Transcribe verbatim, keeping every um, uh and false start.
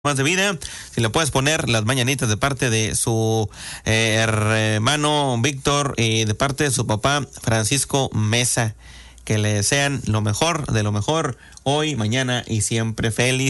Más de vida, si le puedes poner las mañanitas de parte de su eh, hermano Víctor y de parte de su papá Francisco Mesa, que le desean lo mejor de lo mejor hoy, mañana y siempre. Feliz